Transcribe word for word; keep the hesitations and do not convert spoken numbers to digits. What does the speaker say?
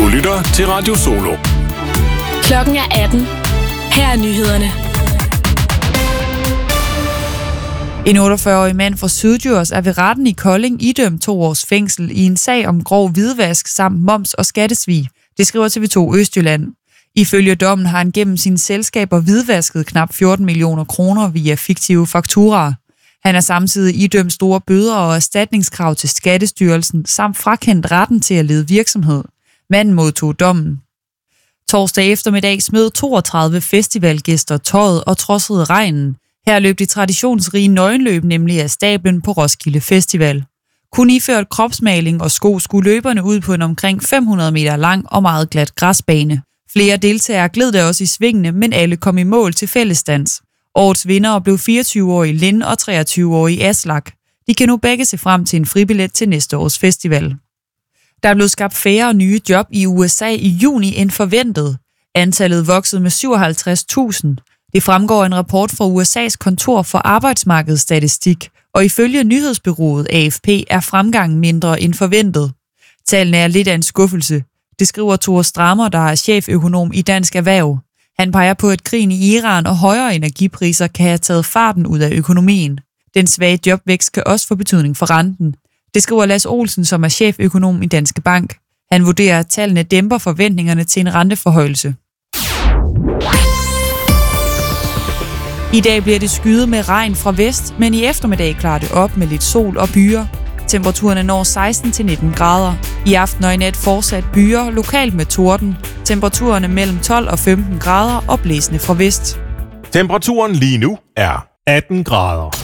Du lytter til Radio Solo. Klokken er atten. Her er nyhederne. En otteogfyrre-årig mand fra Syddjurs er ved retten i Kolding idømt to års fængsel i en sag om grov hvidvask samt moms og skattesvig. Det skriver T V to Østjylland. Ifølge dommen har han gennem sine selskaber hvidvasket knap fjorten millioner kroner via fiktive fakturaer. Han er samtidig idømt store bøder og erstatningskrav til Skattestyrelsen samt frakendt retten til at lede virksomhed. Manden modtog dommen. Torsdag eftermiddag smed toogtredive festivalgæster tøjet og trodsede regnen. Her løb de traditionsrige nøgenløb nemlig af stablen på Roskilde Festival. Kun iført kropsmaling og sko skulle løberne ud på en omkring fem hundrede meter lang og meget glat græsbane. Flere deltagere gled der også i svingene, men alle kom i mål til fællesdans. Årets vindere blev fireogtyve-årige Lind og treogtyve-årige Aslak. De kan nu begge se frem til en fribillet til næste års festival. Der er blevet skabt færre nye job i U S A i juni end forventet. Antallet voksede med syvoghalvtreds tusind. Det fremgår af en rapport fra U S A's kontor for arbejdsmarkedsstatistik, og ifølge nyhedsbureauet A F P er fremgangen mindre end forventet. Tallene er lidt af en skuffelse. Det skriver Tore Strammer, der er cheføkonom i Dansk Erhverv. Han peger på, at krigen i Iran og højere energipriser kan have taget farten ud af økonomien. Den svage jobvækst kan også få betydning for renten. Det skriver Lars Olsen, som er cheføkonom i Danske Bank. Han vurderer, at tallene dæmper forventningerne til en renteforhøjelse. I dag bliver det skyet med regn fra vest, men i eftermiddag klarer det op med lidt sol og byer. Temperaturerne når seksten til nitten grader. I aften og i nat fortsat byer, lokalt med torden. Temperaturerne mellem tolv og femten grader og blæsende fra vest. Temperaturen lige nu er atten grader.